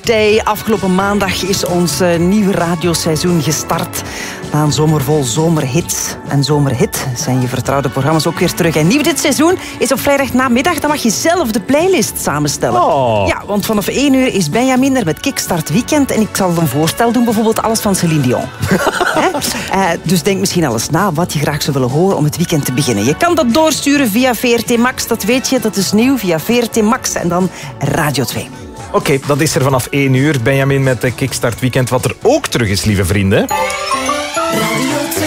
Day. Afgelopen maandag is ons nieuwe radioseizoen gestart. Na een zomer vol zomerhits en zomerhit zijn je vertrouwde programma's ook weer terug. En nieuw dit seizoen is op vrijdagnamiddag. Dan mag je zelf de playlist samenstellen. Oh. Ja, want vanaf 1 uur is Benjamin er met Kickstart Weekend. En ik zal een voorstel doen, bijvoorbeeld alles van Céline Dion. Dus denk misschien al eens na wat je graag zou willen horen om het weekend te beginnen. Je kan dat doorsturen via VRT Max, dat weet je. Dat is nieuw, via VRT Max en dan Radio 2. Oké, dat is er vanaf 1 uur. Benjamin met de Kickstart Weekend. Wat er ook terug is, lieve vrienden. Radio 2.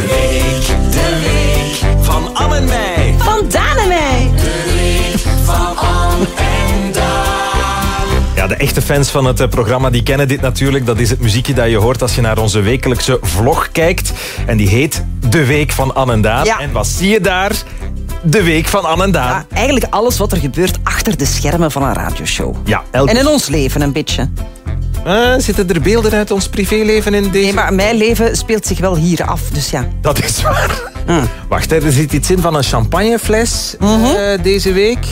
De week van Anne en mij. Van Daan en mij. De week van Anne en Daan. Ja, de echte fans van het programma die kennen dit natuurlijk. Dat is het muziekje dat je hoort als je naar onze wekelijkse vlog kijkt. En die heet De Week van Anne en Daan. Ja. En wat zie je daar? De Week van Anne en Daan. Ja, eigenlijk alles wat er gebeurt achter de schermen van een radioshow. Ja, En in ons leven een beetje. Zitten er beelden uit ons privéleven in deze? Nee, maar mijn leven speelt zich wel hier af, dus ja. Dat is waar. Wacht, er zit iets in van een champagnefles deze week.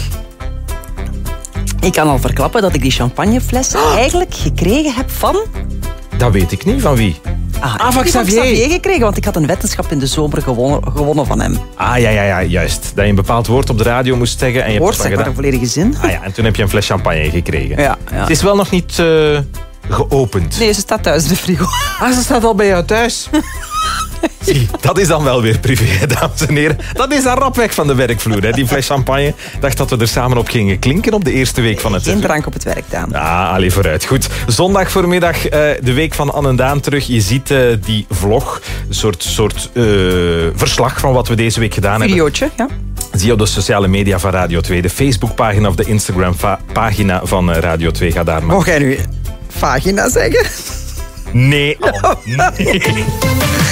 Ik kan al verklappen dat ik die champagnefles eigenlijk gekregen heb van... Dat weet ik niet. Van wie? Van Xavier gekregen, want ik had een wetenschap in de zomer gewonnen van hem. Ja, juist. Dat je een bepaald woord op de radio moest zeggen. En je Woord, hebt zeg maar een volledige zin. En toen heb je een fles champagne gekregen. Ja. Het is wel nog niet geopend. Nee, ze staat thuis in de frigo. Ze staat al bij jou thuis. Zie, dat is dan wel weer privé, dames en heren. Dat is dan rap weg van de werkvloer, hè, die fles champagne. Ik dacht dat we er samen op gingen klinken op de eerste week van het Geen seizoen. drank op het werk, Daan. Allee, vooruit. Goed. Zondag voormiddag de week van Anne en Daan terug. Je ziet die vlog, een soort verslag van wat we deze week gedaan hebben. Videootje, ja. Zie je op de sociale media van Radio 2, de Facebookpagina of de Instagram-pagina van Radio 2. Ga daar maar. Mocht jij nu vagina zeggen? Nee. Nee.